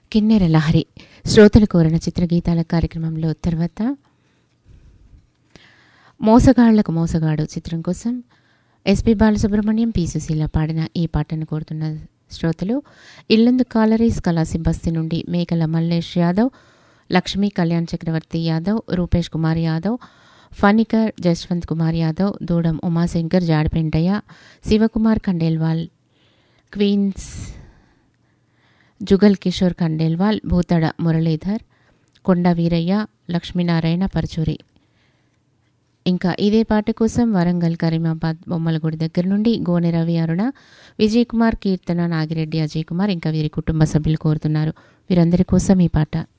కిన్నెర లహరి శ్రోతలు కోరిన చిత్రగీతాల కార్యక్రమంలో తర్వాత మోసగాళ్లకు మోసగాడు చిత్రం కోసం ఎస్పి బాలసుబ్రహ్మణ్యం పి సుశీల పాడిన ఈ పాటను కోరుతున్న శ్రోతలు ఇల్లందు కాలరీస్ కళాసి బస్తీ నుండి మేకల మల్లేష్ యాదవ్, లక్ష్మీ కళ్యాణ్ చక్రవర్తి యాదవ్, రూపేష్ కుమార్ యాదవ్, ఫణికర్ జస్వంత్ కుమార్ యాదవ్, దూడం ఉమాశంకర్ జాడిపెంటయ్య, శివకుమార్ ఖండేల్వాల్, క్వీన్స్ జుగల్ కిషోర్ ఖండేల్వాల్, భూతడ మురళీధర్, కొండ వీరయ్య, లక్ష్మీనారాయణ పరచూరి. ఇంకా ఇదే పాట కోసం వరంగల్ కరీమాబాద్ బొమ్మలగూడి దగ్గర నుండి గోనె రవి అరుణ, విజయ్ కుమార్, కీర్తన, నాగిరెడ్డి, అజయ్ కుమార్ ఇంకా వీరి కుటుంబ సభ్యులు కోరుతున్నారు. వీరందరి కోసం ఈ పాట.